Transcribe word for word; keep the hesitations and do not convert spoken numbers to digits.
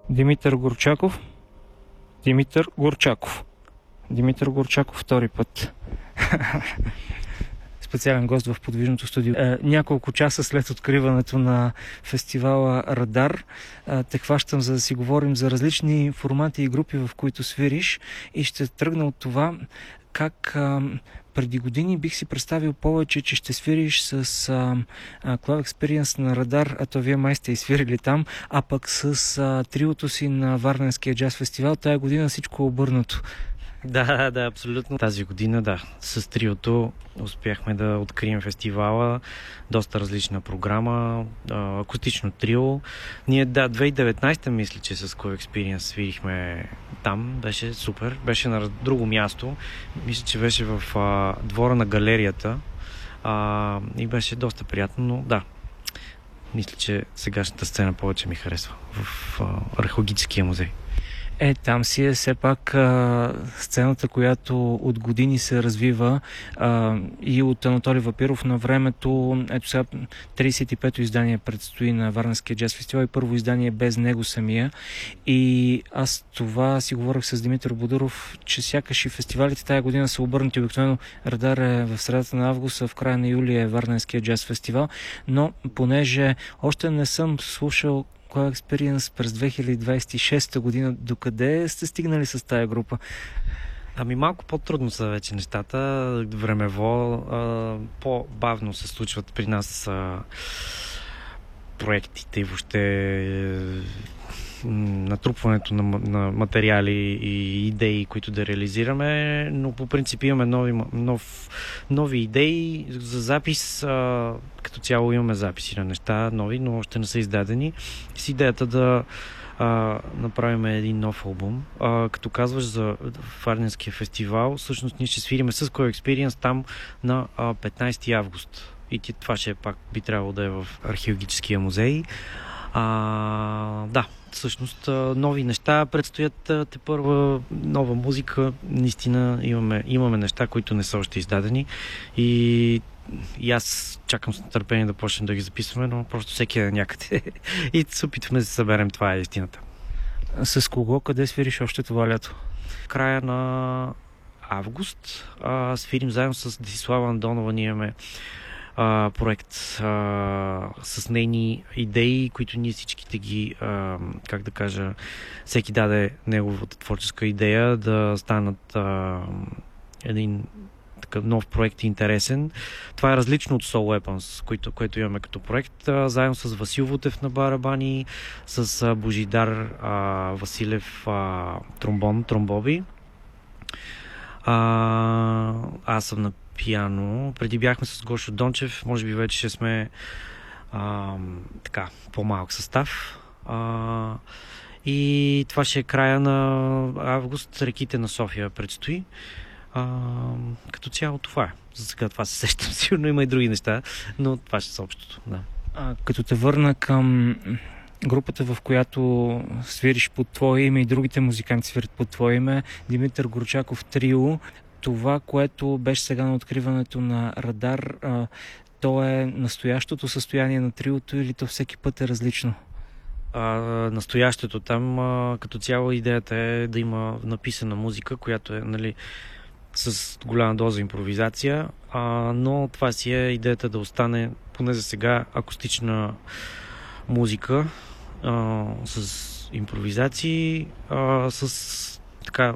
Димитър Горчаков. Димитър Горчаков. Димитър Горчаков втори път. Специален гост в подвижното студио. Е, няколко часа след откриването на фестивала Радар е, те хващам, за да си говорим за различни формати и групи, в които свириш, и ще тръгна от това как а, преди години бих си представил повече, че ще свириш с а, а, Club Experience на Радар, а то вие май сте и свирили там, а пък с а, триото си на Варненския джаз фестивал. Тая година всичко е обърнато. Да, да, абсолютно. Тази година, да, с триото успяхме да открием фестивала. Доста различна програма, акустично трио. Ние, да, две хиляди и деветнадесета мисля, че с Club Experience свирихме там. Беше супер. Беше на друго място. Мисля, че беше в а, двора на галерията. А, и беше доста приятно, но да. Мисля, че сегашната сцена повече ми харесва в а, археологическия музей. Е, там си е все пак а, сцената, която от години се развива, а, и от Анатолий Вапиров на времето. Ето сега тридесет и пето издание предстои на Варненския джаз фестивал и първо издание без него самия. И аз това си говорих с Димитър Бодуров, че сякаш и фестивалите тая година са обърнати. Обикновено Радар е в средата на август, а в края на юли е Варненския джаз фестивал. Но понеже още не съм слушал Club Experience през две хиляди двадесет и шеста година, докъде сте стигнали с тая група? Ами малко по-трудно са вече нещата. Времево а, по-бавно се случват при нас а, проектите и въобще натрупването на, на материали и идеи, които да реализираме, но по принцип имаме нови, нов, нови идеи за запис. А, като цяло имаме записи на неща нови, но още не са издадени. С идеята да а, направим един нов албум. А, като казваш за Варненския фестивал, всъщност ние ще свириме с Club Experience там на а, петнадесети август. И това ще пак би трябвало да е в археологическия музей. А, да, всъщност нови неща предстоят, те първа нова музика. Наистина имаме, имаме неща, които не са още издадени и, и аз чакам с нетърпение да почнем да ги записваме, но просто всеки е някъде и се опитваме да се съберем. Това е истината. С кого, къде свириш още това лято? Края на август а, свирим заедно с Десислава Андонова. Ние имаме Uh, проект uh, с нейни идеи, които ние всичките ги, uh, как да кажа, всеки даде неговата творческа идея да станат uh, един такъв нов проект, интересен. Това е различно от Soul Weapons, който, който имаме като проект. Uh, заедно с Васил Вутев на барабани, с uh, Божидар uh, Василев uh, тромбон, тромбоби. Uh, аз съм на пиано. Преди бяхме с Гошо Дончев, може би вече ще сме а, така, по-малък състав. А, и това ще е края на август. Реките на София предстои. А, като цяло това е. За сега това се сещам. Сигурно има и други неща, но това ще са общото. Да. А, като те върна към групата, в която свириш под твое име и другите музиканти свирят под твое име, Димитър Горчаков трио, това, което беше сега на откриването на Радар, а, то е настоящото състояние на триото или то всеки път е различно? А, настоящето там, а, като цяло идеята е да има написана музика, която е, нали, с голяма доза импровизация, а, но това си е идеята да остане поне за сега акустична музика а, с импровизации, а, с така